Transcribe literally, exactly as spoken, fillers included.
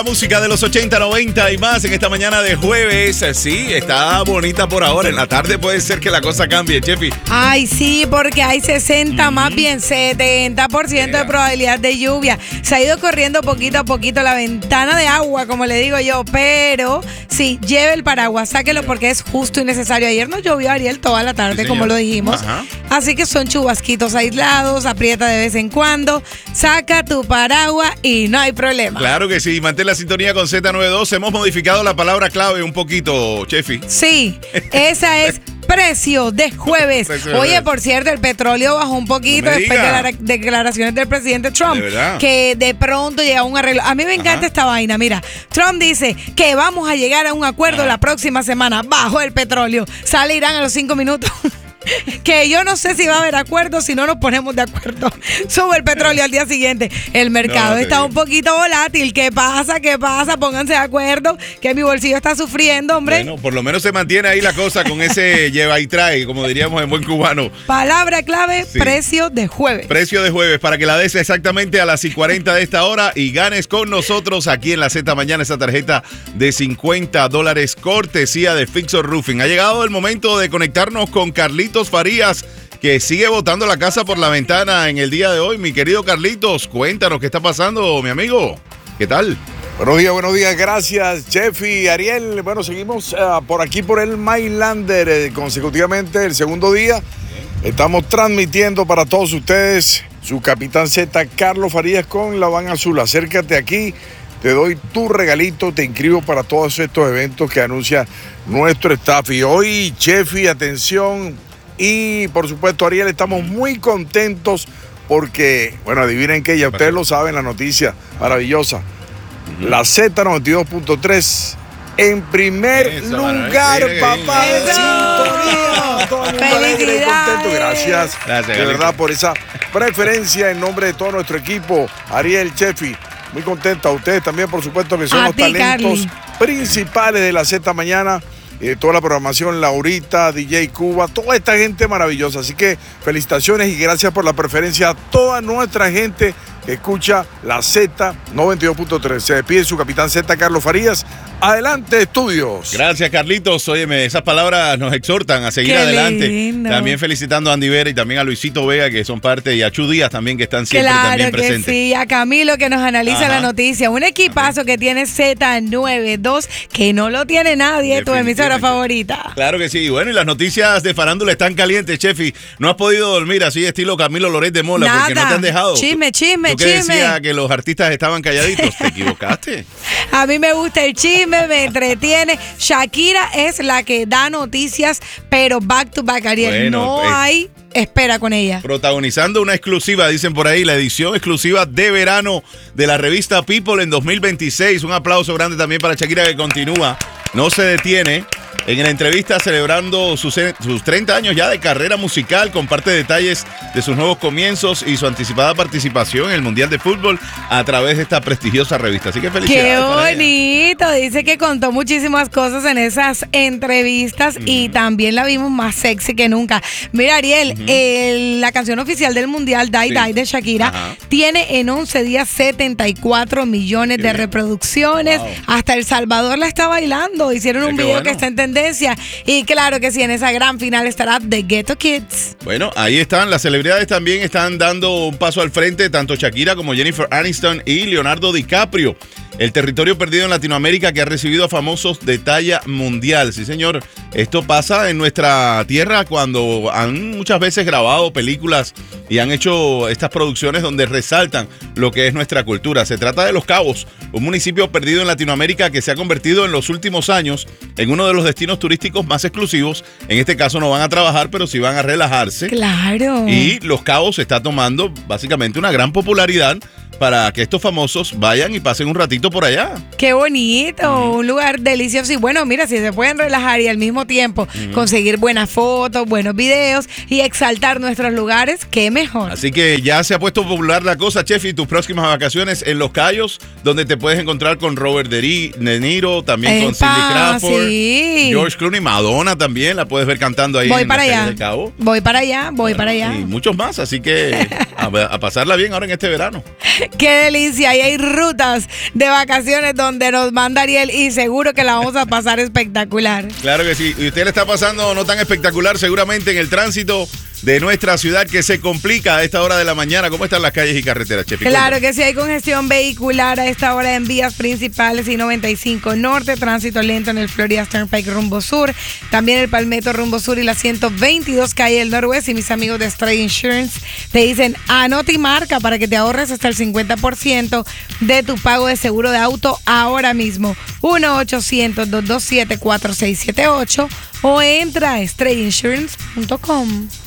La música de los ochenta, noventa y más en esta mañana de jueves. Sí, está bonita por ahora. En la tarde puede ser que la cosa cambie, Chefi. Ay, sí, porque hay sesenta, mm-hmm. más bien setenta por ciento yeah. de probabilidad de lluvia. Se ha ido corriendo poquito a poquito la ventana de agua, como le digo yo, pero sí, lleve el paraguas, sáquelo porque es justo y necesario. Ayer nos llovió, Ariel, toda la tarde, sí, como lo dijimos. Ajá. Así que son chubasquitos aislados, aprieta de vez en cuando, saca tu paraguas y no hay problema. Claro que sí, mantén la sintonía con Z noventa y dos. Hemos modificado la palabra clave un poquito, Chefi. Sí, esa es precio de jueves. Precio de Oye, jueves. Por cierto, el petróleo bajó un poquito no después diga. de las declaraciones del presidente Trump. ¿De verdad? Que de pronto llega a un arreglo. A mí me encanta Ajá. esta vaina. Mira, Trump dice que vamos a llegar a un acuerdo Ajá. la próxima semana. Bajó el petróleo. Sale Irán a los cinco minutos. Que yo no sé si va a haber acuerdo si no nos ponemos de acuerdo. Sube el petróleo al día siguiente. El mercado no, está digo. un poquito volátil. ¿Qué pasa? ¿Qué pasa? Pónganse de acuerdo que mi bolsillo está sufriendo, hombre. Bueno, por lo menos se mantiene ahí la cosa con ese lleva y trae, como diríamos en buen cubano. Palabra clave, sí. precio de jueves. Precio de jueves, para que la des exactamente a las y cuarenta de esta hora y ganes con nosotros aquí en la Z Mañana esa tarjeta de cincuenta dólares cortesía de Fixer Roofing. Ha llegado el momento de conectarnos con Carlitos Farías, que sigue botando la casa por la ventana en el día de hoy. Mi querido Carlitos, cuéntanos qué está pasando, mi amigo. ¿Qué tal? Buenos días, buenos días. Gracias, Chefi, Ariel. Bueno, seguimos uh, por aquí por el Mylander eh, consecutivamente el segundo día. Estamos transmitiendo para todos ustedes su Capitán Z, Carlos Farías, con la van azul. Acércate aquí, te doy tu regalito, te inscribo para todos estos eventos que anuncia nuestro staff. Y hoy, Chefi, atención. Y por supuesto, Ariel, estamos muy contentos porque, bueno, adivinen que ya ustedes lo saben, la noticia maravillosa. Uh-huh. La Z noventa y dos punto tres en primer Eso, lugar, papá de sintonía. Todo el mundo alegre y contento. Gracias, Gracias de verdad, por esa preferencia en nombre de todo nuestro equipo. Ariel, Chefi, muy contento. A ustedes también, por supuesto, que son a los ti, talentos Carly. principales de la Z Mañana. Eh, toda la programación, Laurita, D J Cuba, toda esta gente maravillosa. Así que felicitaciones y gracias por la preferencia a toda nuestra gente que escucha la Z noventa y dos punto tres. Se despide su Capitán Z, Carlos Farías. Adelante, estudios. Gracias, Carlitos. Óyeme, esas palabras nos exhortan a seguir Qué adelante. Lindo. También felicitando a Andy Vera y también a Luisito Vega, que son parte, y a Chu Díaz también, que están siempre claro también que presentes. Sí, a Camilo, que nos analiza Ajá. la noticia. Un equipazo que tiene Z noventa y dos, que no lo tiene nadie, tu emisora favorita. Claro que sí. Bueno, y las noticias de farándula están calientes, Chefi. No has podido dormir así estilo Camilo Loret de Mola, Nada. porque no te han dejado. Chisme, chisme, ¿Tú qué chisme. decías que los artistas estaban calladitos? Te equivocaste. A mí me gusta el chisme, me entretiene. Shakira es la que da noticias, pero back to back, Ariel. Bueno, no pues, hay espera con ella. Protagonizando una exclusiva, dicen por ahí, la edición exclusiva de verano de la revista People en dos mil veintiséis. Un aplauso grande también para Shakira, que continúa, no se detiene. En la entrevista celebrando sus, sus treinta años ya de carrera musical, comparte detalles de sus nuevos comienzos y su anticipada participación en el Mundial de Fútbol a través de esta prestigiosa revista. Así que felicidades. ¡Qué bonito! Dice que contó muchísimas cosas en esas entrevistas uh-huh. y también la vimos más sexy que nunca. Mira, Ariel, uh-huh. eh, la canción oficial del Mundial, Die sí. Die, de Shakira, Ajá. tiene en once días setenta y cuatro millones Qué de bien. reproducciones. Wow. Hasta El Salvador la está bailando. Hicieron un Qué video bueno. que está en tendencia. Y claro que sí, en esa gran final estará The Ghetto Kids. Bueno, ahí están. Las celebridades también están dando un paso al frente, tanto Shakira como Jennifer Aniston y Leonardo DiCaprio. El territorio perdido en Latinoamérica, que ha recibido a famosos de talla mundial. Sí, señor. Esto pasa en nuestra tierra cuando han muchas veces grabado películas y han hecho estas producciones donde resaltan lo que es nuestra cultura. Se trata de Los Cabos, un municipio perdido en Latinoamérica que se ha convertido en los últimos años en uno de los destinos turísticos más exclusivos. En este caso no van a trabajar, pero sí van a relajarse. Claro. Y Los Cabos está tomando básicamente una gran popularidad para que estos famosos vayan y pasen un ratito por allá. Qué bonito, mm. un lugar delicioso. Y bueno, mira, si se pueden relajar y al mismo tiempo mm. conseguir buenas fotos, buenos videos y exaltar nuestros lugares, qué mejor. Así que ya se ha puesto popular la cosa, Chefi, tus próximas vacaciones en Los Cayos, donde te puedes encontrar con Robert De Niro, también Epa, con Cindy Crawford, sí. George Clooney, Madonna también, la puedes ver cantando ahí voy en para las allá. calles de Cabo. Voy para allá, voy bueno, para allá. Y muchos más, así que a, a pasarla bien ahora en este verano. ¡Qué delicia! Y hay rutas de vacaciones donde nos manda Ariel y seguro que la vamos a pasar espectacular. Claro que sí. Y usted le está pasando no tan espectacular seguramente en el tránsito de nuestra ciudad que se complica a esta hora de la mañana. ¿Cómo están las calles y carreteras, Chefi? Claro que sí, hay congestión vehicular a esta hora en vías principales y noventa y cinco Norte, tránsito lento en el Florida Turnpike rumbo sur, también el Palmetto rumbo sur y la ciento veintidós calle del Noroeste. Y mis amigos de Stray Insurance te dicen anota y marca para que te ahorres hasta el cincuenta por ciento de tu pago de seguro de auto ahora mismo. uno ochocientos, dos dos siete, cuatro seis siete ocho o entra a stray insurance punto com.